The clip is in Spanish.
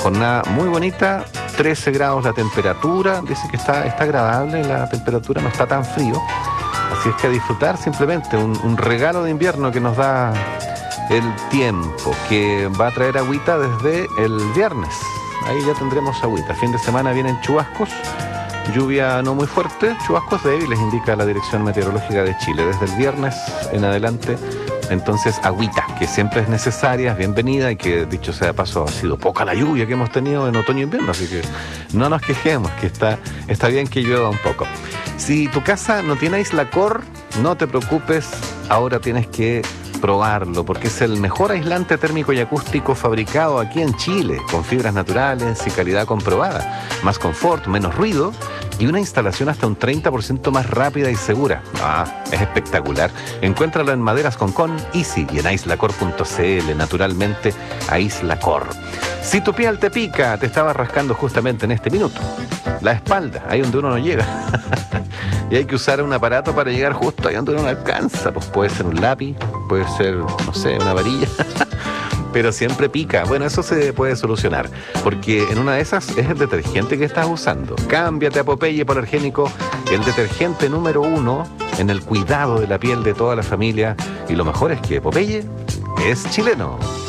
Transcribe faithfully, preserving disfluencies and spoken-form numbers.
jornada muy bonita, trece grados la temperatura, dice que está, está agradable la temperatura, no está tan frío. Así es que a disfrutar simplemente, un, un regalo de invierno que nos da el tiempo, que va a traer agüita desde el viernes. Ahí ya tendremos agüita. Fin de semana vienen chubascos, lluvia no muy fuerte, chubascos débiles, indica la Dirección Meteorológica de Chile. Desde el viernes en adelante, entonces agüita, que siempre es necesaria, es bienvenida, y que, dicho sea de paso, ha sido poca la lluvia que hemos tenido en otoño e invierno, así que no nos quejemos, que está, está bien que llueva un poco. Si tu casa no tiene Aislacor, no te preocupes, ahora tienes que probarlo, porque es el mejor aislante térmico y acústico fabricado aquí en Chile, con fibras naturales y calidad comprobada. Más confort, menos ruido y una instalación hasta un treinta por ciento más rápida y segura. Ah, es espectacular. Encuéntralo en Maderas Concón, Easy y en aislacor punto c l, naturalmente Aislacor. Si tu piel te pica, te estaba rascando justamente en este minuto, la espalda, ahí donde uno no llega. Y hay que usar un aparato para llegar justo ahí donde uno no alcanza. Pues puede ser un lápiz, puede ser, no sé, una varilla. Pero siempre pica. Bueno, eso se puede solucionar, porque en una de esas es el detergente que estás usando. Cámbiate a Popeye Polargénico, el detergente número uno en el cuidado de la piel de toda la familia. Y lo mejor es que Popeye es chileno.